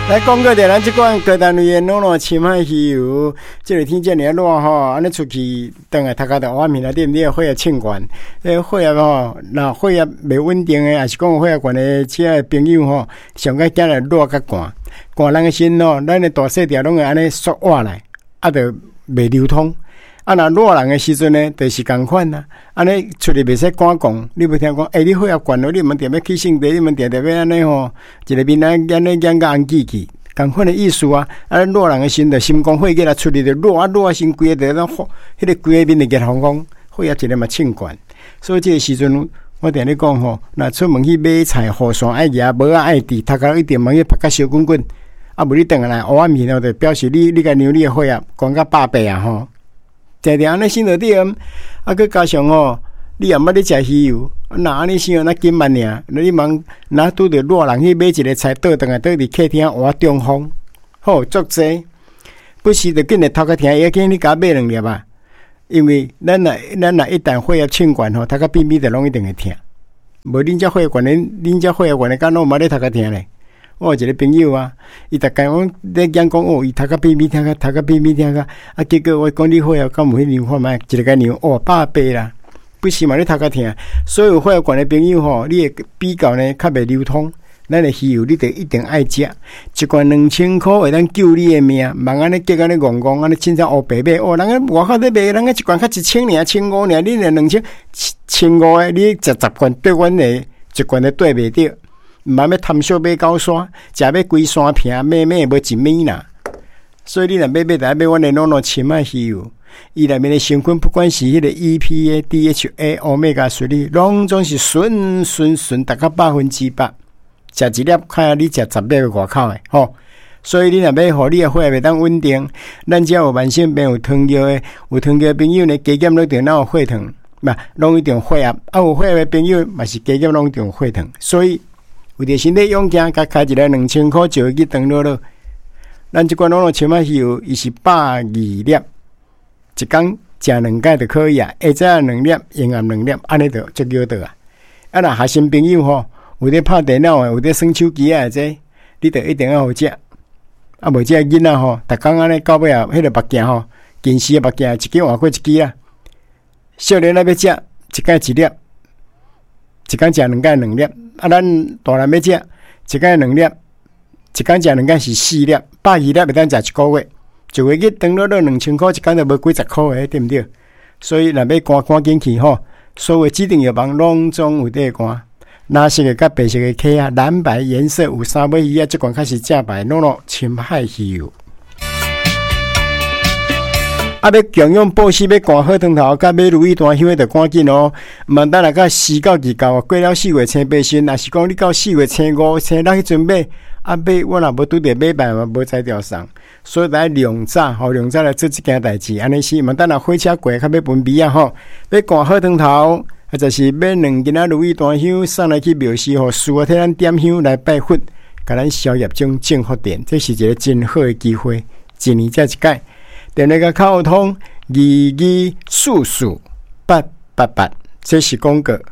来讲个咱这款高单位的暖暖深海鱼油，这个天这么热吼，安尼出去等下，大家就外面来点点火药庆管。火药吼，那火药袂稳定的，还是讲火药管的这朋友吼，上个惊来热甲寒，寒人的心吼，咱的大细条拢会安尼缩活来，啊，就袂流通。啊，那热人的时阵呢，就是共款啦。安尼出去袂使赶讲，你袂听讲，你火药管咯，你们点要去圣地，你们点要安尼吼，一个面安尼养甲红记记。共款的意思啊！啊，热人的心的心肝火气来出去就热啊热啊，心规个就迄个规个面就热烘烘，火也一个嘛庆管。所以这个时阵，我定咧讲吼，若出门去买菜，雨伞爱夹，无啊爱滴，头壳一定忙去拍甲小滚滚。啊，无你等下来乌暗面咯，就表示你甲娘你的火啊，讲甲百倍啊吼！常常安尼心就点，啊，佮加上吼，你也毋捌咧食鱼油。那安尼想那紧慢尔，你忙那拄着热人去买一个菜，倒转来倒伫客厅活中风，好足济。不时就紧来头壳疼，也紧你甲买2粒啊。因为咱若一旦血压清管吼，头壳边边就拢一定会疼。无恁遮血管的，恁遮血管的敢拢冇咧头壳疼咧。我有一个朋友啊，伊逐工咧讲哦，伊头壳边边疼个，头壳边边疼个，啊结果我讲你血压敢有迄量看卖，一个个量100倍啦。不是嘛？你头壳疼，所有血管的朋友吼，你会比较呢较袂流通。咱的鱼油你得一定爱食，一罐2000块会当救你的命。茫安尼结安尼戆戆，安尼凊彩黑白买哦，人个外口在卖，人个一罐较1000尔、1500尔，你连2000、1500的，你食10罐对阮的一罐都对袂着。毋茫要贪小买高山，食要规山瓶，买无一米啦。所以你若买就爱买阮的暖深海鱼油。伊内面的成分，不管是迄个 EPA、DHA、Omega 3，拢总是顺，达到100%。食一粒，看你食10粒外口的吼。所以你若要互你的血袂当稳定，咱只有慢性病有糖尿的，有糖尿朋友呢，加减拢定哪有血糖，嘛，拢一定血压。啊，有血压的朋友嘛是加减拢一定血糖。所以为着身体勇健，甲开一个2000块就会去长乐了。咱即款拢深海鱼油，伊是120粒。一工食2摆就可以啊，下早2粒，夜暗2粒，安尼就足够得啊。啊，若学生朋友吼，有咧拍电脑诶，有咧耍手机啊，这你着一定要好食。啊，无这囡仔吼，逐工安尼到尾啊，迄个目镜吼，近视诶目镜一支换过一支啊。少年仔要食，一摆1粒，一工食2摆2粒。啊，咱大人要食，一摆2粒，一工食2摆是4粒，120粒会当食1个月。一个月长了2000块，一工就无几十块诶，对毋对？所以若要赶紧去吼，所有指定药房拢总有得赶。蓝色诶甲白色诶壳啊，蓝白颜色有3尾鱼啊，即款开始正牌暖深海鱼油。啊，要强用保湿，要赶好汤头，甲要如意单香诶，着赶紧哦。毋通等下甲4到2到过了4月青白身，若是讲你到4月青5、青6去准备。啊，买我若无拄着买办嘛，无才调送，所以来量早吼，量早来做即件代志，安尼是，嘛等下火车过较要分米啊吼，要赶好汤头，或者是买2斤仔如意檀香送来去庙寺吼，师傅替咱点香来拜佛，甲咱消业种正福电，这是一个真好的机会，一年才一届，电话甲口通22448888，这是广告。